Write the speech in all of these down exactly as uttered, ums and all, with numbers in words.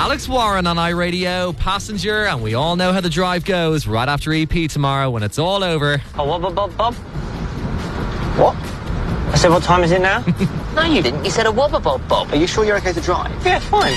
Alex Warren on iRadio, Passenger, and we all know how the drive goes right after E P tomorrow when it's all over. Oh, what, what, what, what? What? I said, what time is it now? No, you didn't. You said a wobble bob bob. Are you sure you're okay to drive? Yeah, fine.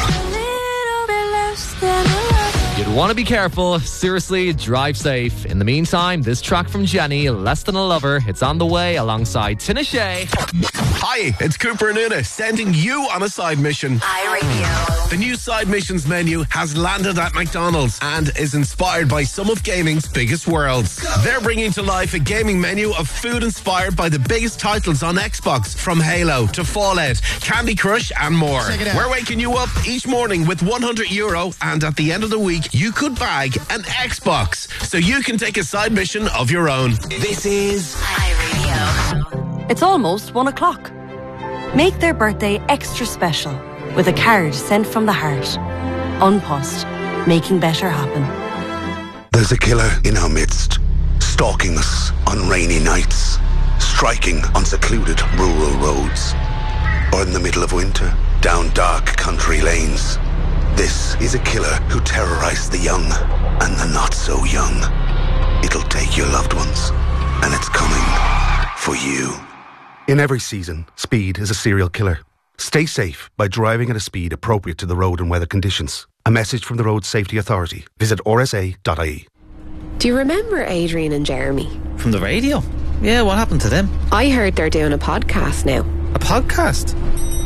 You'd want to be careful. Seriously, drive safe. In the meantime, this track from Jenny, Less Than a Lover, it's on the way alongside Tinashe. Hi, it's Cooper and Una sending you on a side mission. iRadio. The new side missions menu has landed at McDonald's and is inspired by some of gaming's biggest worlds. They're bringing to life a gaming menu of food inspired by the biggest titles on Xbox, from Halo to Fallout, Candy Crush and more. We're waking you up each morning with one hundred euro, and at the end of the week you could bag an Xbox so you can take a side mission of your own. This is iRadio. It's almost one o'clock. Make their birthday extra special with a card sent from the heart. Unpost, making better happen. There's a killer in our midst, stalking us on rainy nights, striking on secluded rural roads, or in the middle of winter, down dark country lanes. This is a killer who terrorized the young and the not so young. It'll take your loved ones, and it's coming for you. In every season, speed is a serial killer. Stay safe by driving at a speed appropriate to the road and weather conditions. A message from the Road Safety Authority. Visit r s a dot i e. Do you remember Adrian and Jeremy? From the radio? Yeah, what happened to them? I heard they're doing a podcast now. A podcast?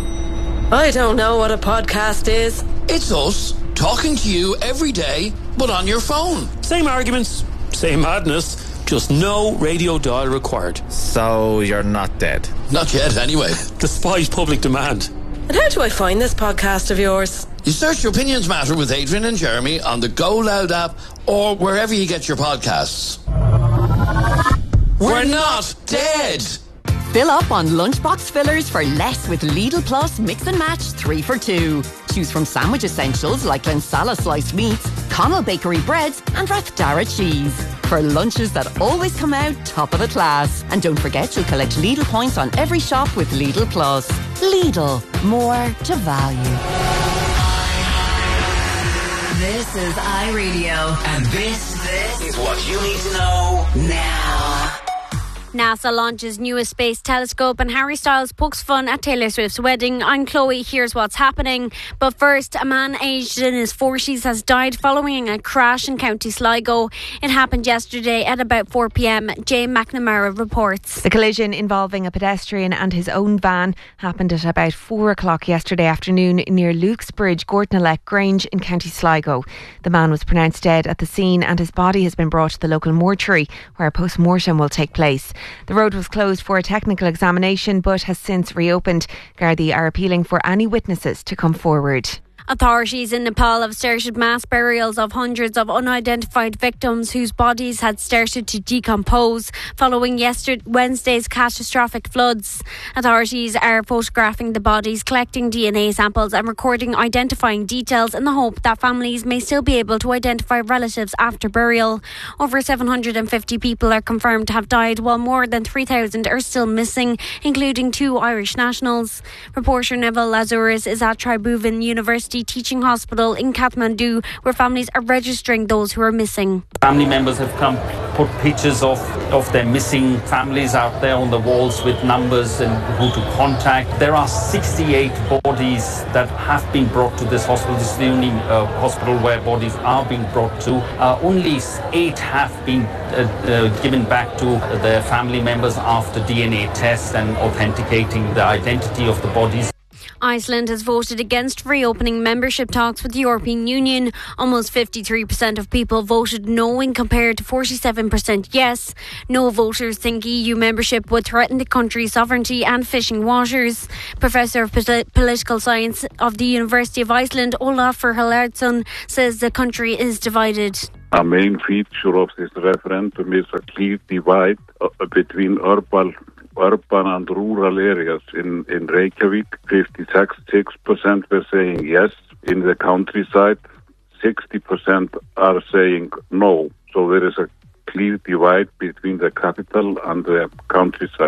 I don't know what a podcast is. It's us, talking to you every day, but on your phone. Same arguments, same madness, just no radio dial required. So you're not dead? Not yet, anyway, despite public demand. And how do I find this podcast of yours? You search Your Opinions Matter with Adrian and Jeremy on the Go Loud app or wherever you get your podcasts. We're not dead! Fill up on lunchbox fillers for less with Lidl Plus Mix and Match three for two. Choose from sandwich essentials like Glensala sliced meats, Connell Bakery breads and Rathdara cheese. For lunches that always come out top of the class. And don't forget you'll collect Lidl points on every shop with Lidl Plus. Lidl, more to value. This is iRadio. And this, this is what you need to know now. NASA launches newest space telescope and Harry Styles pokes fun at Taylor Swift's wedding. I'm Chloe, here's what's happening. But first, a man aged in his forties has died following a crash in County Sligo. It happened yesterday at about four p.m. Jane McNamara reports. The collision involving a pedestrian and his own van happened at about four o'clock yesterday afternoon near Luke's Bridge, Gortnalek Grange in County Sligo. The man was pronounced dead at the scene and his body has been brought to the local mortuary where a post-mortem will take place. The road was closed for a technical examination but has since reopened. Gardaí are appealing for any witnesses to come forward. Authorities in Nepal have started mass burials of hundreds of unidentified victims whose bodies had started to decompose following yesterday Wednesday's catastrophic floods. Authorities are photographing the bodies, collecting D N A samples and recording identifying details in the hope that families may still be able to identify relatives after burial. Over seven hundred fifty people are confirmed to have died, while more than three thousand are still missing, including two Irish nationals. Reporter Neville Lazarus is at Tribhuvan University Teaching Hospital in Kathmandu, where families are registering those who are missing. Family members have come, put pictures of, of their missing families out there on the walls with numbers and who to contact. There are sixty-eight bodies that have been brought to this hospital. This is the only uh, hospital where bodies are being brought to. Uh, only eight have been uh, uh, given back to their family members after D N A tests and authenticating the identity of the bodies. Iceland has voted against reopening membership talks with the European Union. Almost fifty-three percent of people voted no, in compared to forty-seven percent yes. No voters think E U membership would threaten the country's sovereignty and fishing waters. Professor of Polit- Political Science of the University of Iceland, Olafur Hallardsson, says the country is divided. A main feature of this referendum is a clear divide uh, between urban urban and rural areas. In, in Reykjavik, fifty-six percent were saying yes. In the countryside, sixty percent are saying no. So there is a clear divide between the capital and the countryside.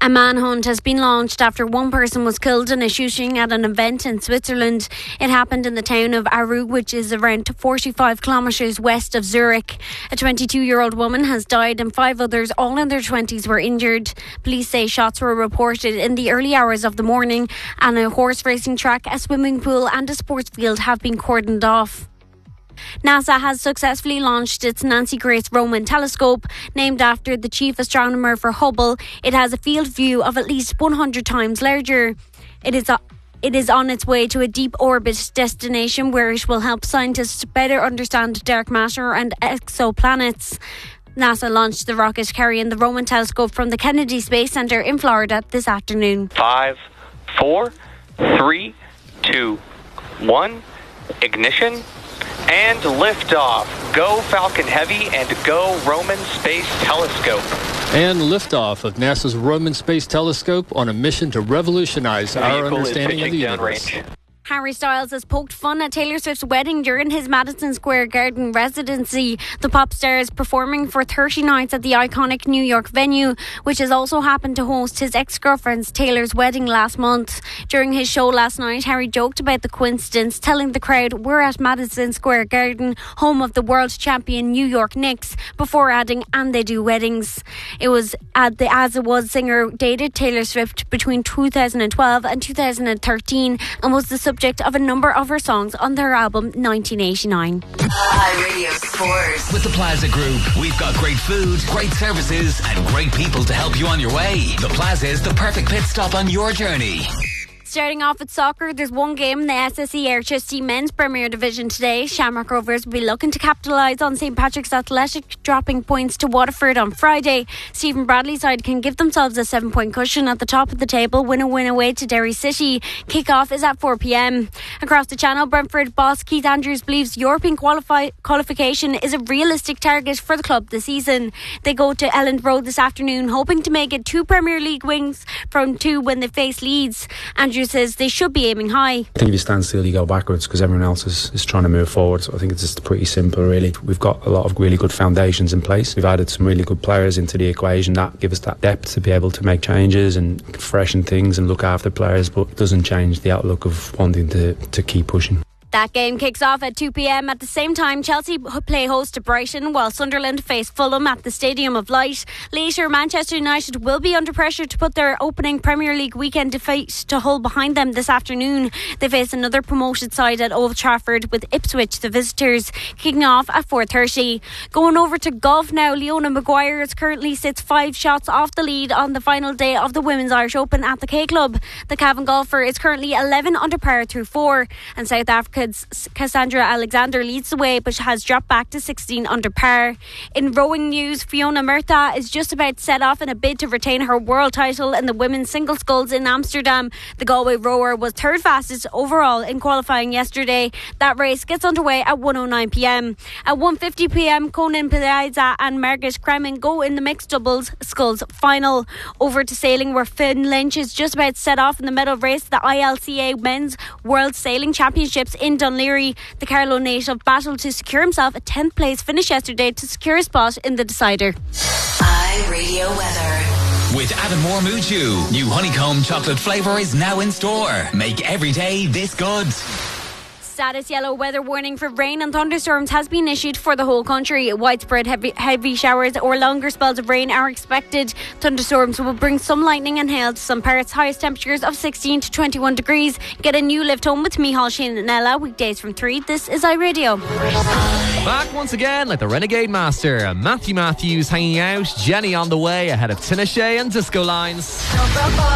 A manhunt has been launched after one person was killed in a shooting at an event in Switzerland. It happened in the town of Aru, which is around forty-five kilometres west of Zurich. A twenty-two-year-old woman has died and five others, all in their twenties, were injured. Police say shots were reported in the early hours of the morning, and a horse racing track, a swimming pool and a sports field have been cordoned off. NASA has successfully launched its Nancy Grace Roman telescope, named after the chief astronomer for Hubble. It has a field view of at least one hundred times larger. It is a It is on its way to a deep orbit destination where it will help scientists better understand dark matter and exoplanets. NASA launched the rocket carrying the Roman telescope from the Kennedy Space Center in Florida this afternoon. Five, four, three, two, one, ignition, and liftoff. Go Falcon Heavy and go Roman Space Telescope. And liftoff of NASA's Roman Space Telescope on a mission to revolutionize our understanding of the universe. Harry Styles has poked fun at Taylor Swift's wedding during his Madison Square Garden residency. The pop star is performing for thirty nights at the iconic New York venue, which has also happened to host his ex-girlfriend's Taylor's wedding last month. During his show last night, Harry joked about the coincidence, telling the crowd, "We're at Madison Square Garden, home of the world champion New York Knicks," before adding, "and they do weddings." It was at the As It Was singer dated Taylor Swift between two thousand twelve and two thousand thirteen and was the subject of a number of her songs on their album nineteen eighty-nine. iRadio Sport. With the Plaza Group, we've got great food, great services and great people to help you on your way. The Plaza is the perfect pit stop on your journey. Starting off with soccer, there's one game in the S S E Airtricity Men's Premier Division today. Shamrock Rovers will be looking to capitalise on St Patrick's Athletic dropping points to Waterford on Friday. Stephen Bradley's side can give themselves a seven point cushion at the top of the table, win a win away to Derry City. Kick-off is at four p.m. Across the channel, Brentford boss Keith Andrews believes European qualify- qualification is a realistic target for the club this season. They go to Elland Road this afternoon, hoping to make it two Premier League wins from two when they face Leeds. Andrews says they should be aiming high. I think if you stand still, you go backwards because everyone else is, is trying to move forward. So I think it's just pretty simple, really. We've got a lot of really good foundations in place. We've added some really good players into the equation that give us that depth to be able to make changes and freshen things and look after players, but it doesn't change the outlook of wanting to, to keep pushing. That game kicks off at two p.m. At the same time, Chelsea play host to Brighton while Sunderland face Fulham at the Stadium of Light. Later, Manchester United will be under pressure to put their opening Premier League weekend defeat to Hull behind them this afternoon. They face another promoted side at Old Trafford with Ipswich, the visitors, kicking off at four thirty. Going over to golf now, Leona Maguire currently sits five shots off the lead on the final day of the Women's Irish Open at the K Club. The Cavan golfer is currently eleven under par through four, and South Africa Cassandra Alexander leads the way but has dropped back to sixteen under par. In rowing news, Fiona Murtagh is just about to set off in a bid to retain her world title in the women's single sculls in Amsterdam. The Galway rower was third fastest overall in qualifying yesterday. That race gets underway at one oh nine p.m. At one fifty p.m, Conan Piazza and Margaret Kremen go in the mixed doubles sculls final. Over to sailing, where Finn Lynch is just about to set off in the medal race the I L C A Men's World Sailing Championships in Dunleary. The Carlow native battled to secure himself a tenth place finish yesterday to secure a spot in the decider. iRadio weather. With Adam Moore Mood Chew, new honeycomb chocolate flavour is now in store. Make every day this good. Status yellow weather warning for rain and thunderstorms has been issued for the whole country. Widespread heavy, heavy showers or longer spells of rain are expected. Thunderstorms will bring some lightning and hail to some parts. Highest temperatures of sixteen to twenty-one degrees. Get a new lift home with me, Hall, Shane and Ella, weekdays from three. This is iRadio. Back once again like the Renegade Master. Matthew Matthews hanging out. Jenny on the way ahead of Tinashe and Disco Lines.